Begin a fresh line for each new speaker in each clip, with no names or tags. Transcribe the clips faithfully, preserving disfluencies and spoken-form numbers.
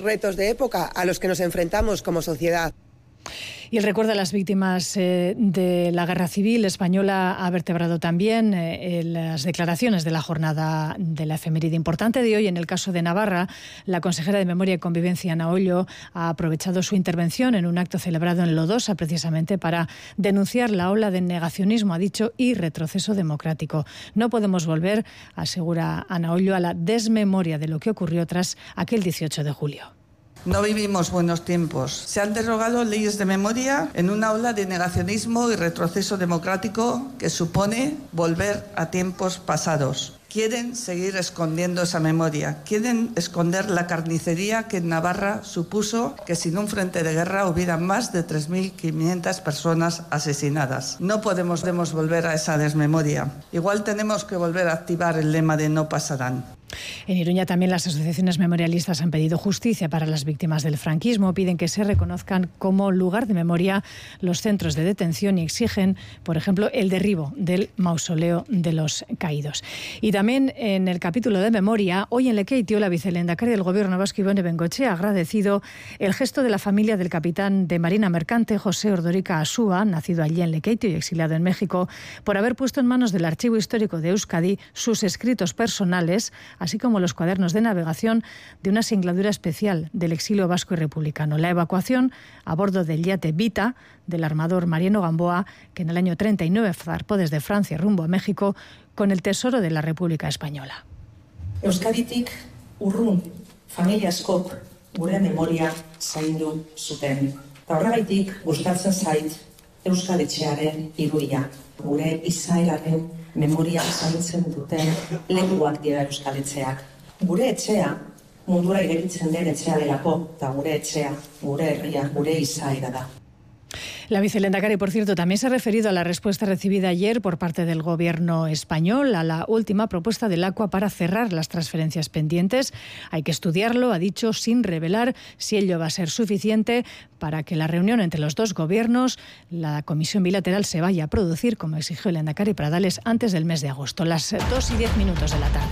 retos de época a los que nos enfrentamos como sociedad.
Y el recuerdo a las víctimas eh, de la Guerra Civil Española ha vertebrado también eh, las declaraciones de la jornada de la efeméride importante de hoy. En el caso de Navarra, la consejera de Memoria y Convivencia, Ana Ollo, ha aprovechado su intervención en un acto celebrado en Lodosa precisamente para denunciar la ola de negacionismo, ha dicho, y retroceso democrático. No podemos volver, asegura Ana Ollo, a la desmemoria de lo que ocurrió tras aquel dieciocho de julio.
No vivimos buenos tiempos. Se han derogado leyes de memoria en una ola de negacionismo y retroceso democrático que supone volver a tiempos pasados. Quieren seguir escondiendo esa memoria, quieren esconder la carnicería que en Navarra supuso que sin un frente de guerra hubiera más de tres mil quinientas personas asesinadas. No podemos, podemos volver a esa desmemoria. Igual tenemos que volver a activar el lema de no pasarán.
En Iruña también las asociaciones memorialistas han pedido justicia para las víctimas del franquismo, piden que se reconozcan como lugar de memoria los centros de detención y exigen, por ejemplo, el derribo del mausoleo de los caídos. Y también en el capítulo de memoria, hoy en Lekeitio, la vicelendakari del Gobierno vasco, Ibone Bengoechea, ha agradecido el gesto de la familia del capitán de Marina Mercante, José Ordorica Asúa, nacido allí en Lekeitio y exiliado en México, por haber puesto en manos del Archivo Histórico de Euskadi sus escritos personales, así como los cuadernos de navegación de una singladura especial del exilio vasco y republicano. La evacuación a bordo del yate Vita del armador Mariano Gamboa, que en el año treinta y nueve zarpó desde Francia rumbo a México con el tesoro de la República Española.
Euskaditik urrun familia askok gure memoria zaindu zuten. Ta horregaitik gustatzen zait Euskadetxearen irudia, gure izaeraren memoria zaintzen duten lekuak dira Euskaletxeak. Gure etxea mundura irekitzen den etxea delako, eta gure etxea, gure herria, gure izaera da.
La vicelendakari, por cierto, también se ha referido a la respuesta recibida ayer por parte del Gobierno español a la última propuesta del ACUA para cerrar las transferencias pendientes. Hay que estudiarlo, ha dicho, sin revelar si ello va a ser suficiente para que la reunión entre los dos gobiernos, la comisión bilateral, se vaya a producir, como exigió el lehendakari Pradales, antes del mes de agosto. Las dos y diez minutos de la tarde.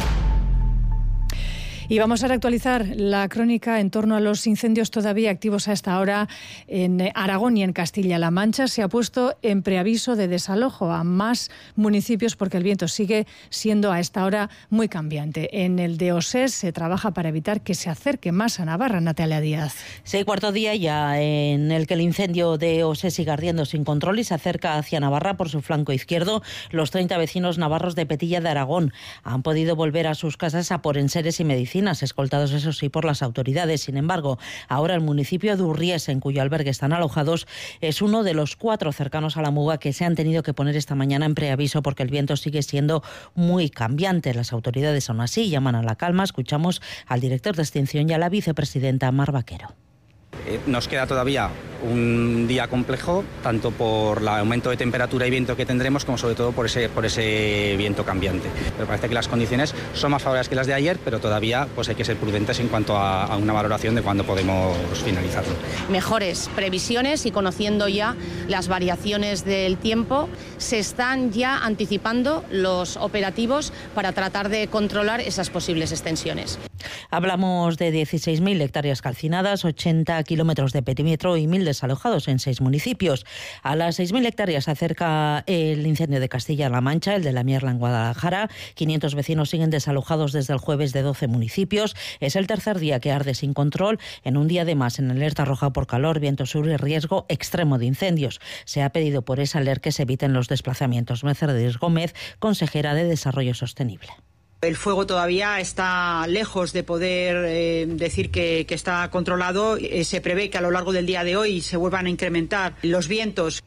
Y vamos a actualizar la crónica en torno a los incendios todavía activos a esta hora en Aragón y en Castilla-La Mancha. Se ha puesto en preaviso de desalojo a más municipios porque el viento sigue siendo a esta hora muy cambiante. En el de Osés se trabaja para evitar que se acerque más a Navarra. Natalia Díaz.
Sí, cuarto día ya en el que el incendio de Osés sigue ardiendo sin control y se acerca hacia Navarra por su flanco izquierdo. Los treinta vecinos navarros de Petilla de Aragón han podido volver a sus casas a por enseres y medicinas, escoltados eso sí por las autoridades. Sin embargo, ahora el municipio de Urries, en cuyo albergue están alojados, es uno de los cuatro cercanos a la Muga que se han tenido que poner esta mañana en preaviso porque el viento sigue siendo muy cambiante. Las autoridades aún así llaman a la calma. Escuchamos al director de extinción y a la vicepresidenta Mar Vaquero.
Nos queda todavía un día complejo, tanto por el aumento de temperatura y viento que tendremos, como sobre todo por ese, por ese viento cambiante. Pero parece que las condiciones son más favorables que las de ayer, pero todavía pues hay que ser prudentes en cuanto a, a una valoración de cuándo podemos finalizarlo.
Mejores previsiones y conociendo ya las variaciones del tiempo, se están ya anticipando los operativos para tratar de controlar esas posibles extensiones.
Hablamos de dieciséis mil hectáreas calcinadas, ochenta kilómetros de perímetro y mil desalojados en seis municipios. A las seis mil hectáreas se acerca el incendio de Castilla-La Mancha, el de la Mierla en Guadalajara. quinientos vecinos siguen desalojados desde el jueves de doce municipios. Es el tercer día que arde sin control, en un día de más en alerta roja por calor, viento sur y riesgo extremo de incendios. Se ha pedido por esa alerta que se eviten los desplazamientos. Mercedes Gómez, consejera de Desarrollo Sostenible.
El fuego todavía está lejos de poder eh, decir que, que está controlado. Eh, se prevé que a lo largo del día de hoy se vuelvan a incrementar los vientos.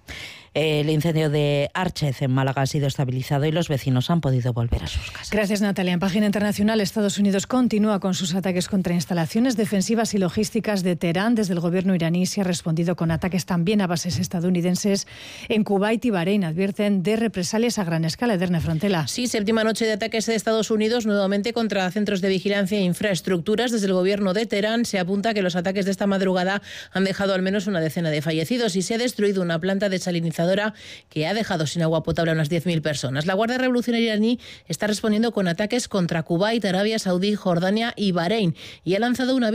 El incendio de Árchez en Málaga ha sido estabilizado y los vecinos han podido volver a sus casas.
Gracias, Natalia. En página internacional, Estados Unidos continúa con sus ataques contra instalaciones defensivas y logísticas de Teherán. Desde el gobierno iraní se ha respondido con ataques también a bases estadounidenses en Kuwait y Bahrein. Advierten de represalias a gran escala. Edurne Frontela.
Sí, séptima noche de ataques de Estados Unidos nuevamente contra centros de vigilancia e infraestructuras. Desde el gobierno de Teherán se apunta que los ataques de esta madrugada han dejado al menos una decena de fallecidos y se ha destruido una planta desalinizadora que ha dejado sin agua potable a unas diez mil personas. La Guardia Revolucionaria iraní está respondiendo con ataques contra Kuwait, Arabia Saudí, Jordania y Bahrein y ha lanzado una